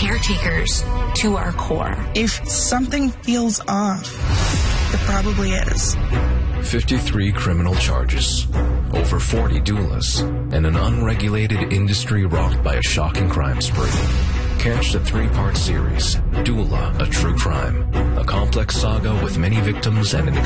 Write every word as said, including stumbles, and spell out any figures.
caretakers to our core. If something feels off, it probably is. fifty-three criminal charges, over forty doulas, and an unregulated industry rocked by a shocking crime spree. Catch the three-part series, Doula, A True Crime, a complex saga with many victims and an